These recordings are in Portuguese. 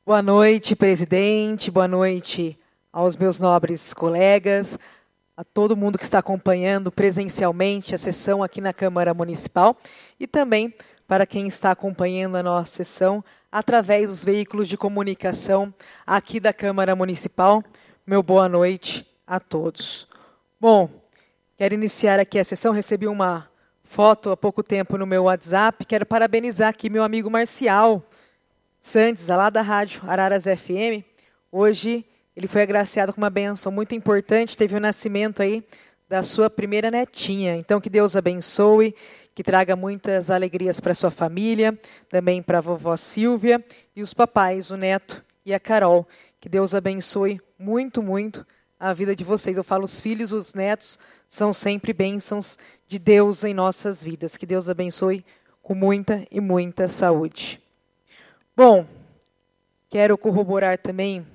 Boa noite, presidente. Boa noite aos meus nobres colegas, a todo mundo que está acompanhando presencialmente a sessão aqui na Câmara Municipal e também para quem está acompanhando a nossa sessão através dos veículos de comunicação aqui da Câmara Municipal. Meu boa noite a todos. Bom, quero iniciar aqui a sessão. Recebi uma foto há pouco tempo no meu WhatsApp. Quero parabenizar aqui meu amigo Marcial Santos, lá da Rádio Araras FM. Hoje ele foi agraciado com uma bênção muito importante, teve o nascimento aí da sua primeira netinha. Então, que Deus abençoe, que traga muitas alegrias para sua família, também para a vovó Silvia e os papais, o Neto e a Carol. Que Deus abençoe muito, muito a vida de vocês. Eu falo, os filhos, os netos são sempre bênçãos de Deus em nossas vidas. Que Deus abençoe com muita e muita saúde. Bom, quero corroborar também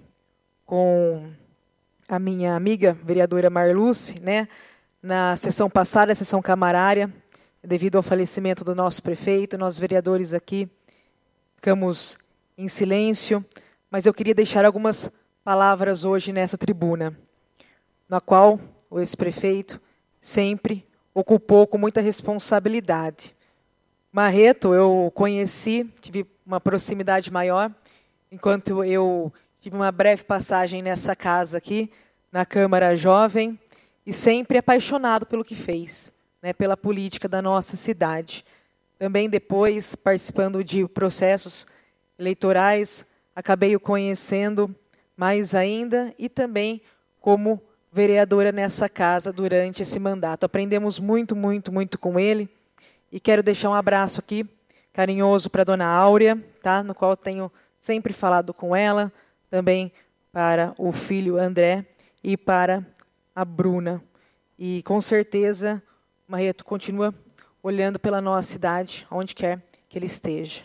com a minha amiga, vereadora Marluce, né? Na sessão passada, a sessão camarária, devido ao falecimento do nosso prefeito, nós vereadores aqui ficamos em silêncio, mas eu queria deixar algumas palavras hoje nessa tribuna, na qual o ex-prefeito sempre ocupou com muita responsabilidade. Marreto, eu conheci, tive uma proximidade maior, enquanto eu tive uma breve passagem nessa casa aqui, na Câmara Jovem, e sempre apaixonado pelo que fez, né, pela política da nossa cidade. Também depois, participando de processos eleitorais, acabei o conhecendo mais ainda, e também como vereadora nessa casa durante esse mandato. Aprendemos muito, muito, muito com ele, e quero deixar um abraço aqui, carinhoso para a dona Áurea, tá? No qual tenho sempre falado com ela, também para o filho André e para a Bruna. E com certeza, Marreto continua olhando pela nossa cidade, onde quer que ele esteja.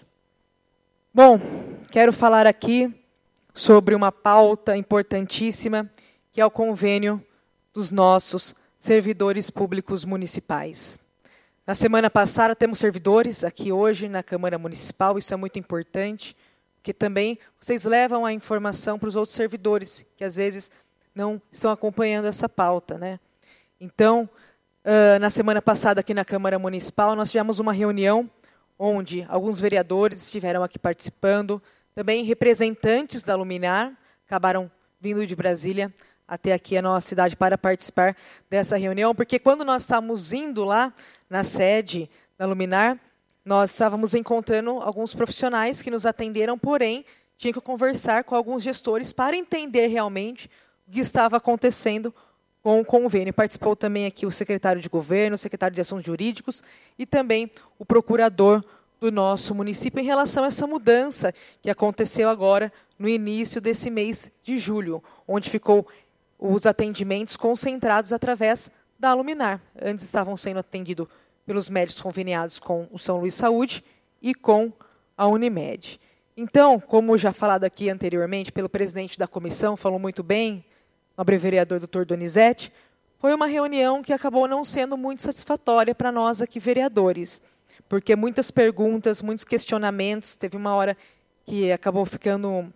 Bom, quero falar aqui sobre uma pauta importantíssima, que é o convênio dos nossos servidores públicos municipais. Na semana passada, temos servidores aqui hoje na Câmara Municipal, isso é muito importante, porque também vocês levam a informação para os outros servidores, que às vezes não estão acompanhando essa pauta, né? Então, na semana passada aqui na Câmara Municipal, nós tivemos uma reunião onde alguns vereadores estiveram aqui participando, também representantes da Luminar acabaram vindo de Brasília até aqui a nossa cidade para participar dessa reunião, porque quando nós estávamos indo lá na sede da Luminar, nós estávamos encontrando alguns profissionais que nos atenderam, porém, tinha que conversar com alguns gestores para entender realmente o que estava acontecendo com o convênio. Participou também aqui o secretário de governo, o secretário de assuntos jurídicos e também o procurador do nosso município em relação a essa mudança que aconteceu agora no início desse mês de julho, onde ficou os atendimentos concentrados através da Luminar. Antes estavam sendo atendidos pelos médicos conveniados com o São Luís Saúde e com a Unimed. Então, como já falado aqui anteriormente pelo presidente da comissão, falou muito bem, nobre vereador Dr. Donizete, foi uma reunião que acabou não sendo muito satisfatória para nós aqui vereadores, porque muitas perguntas, muitos questionamentos, teve uma hora que acabou ficando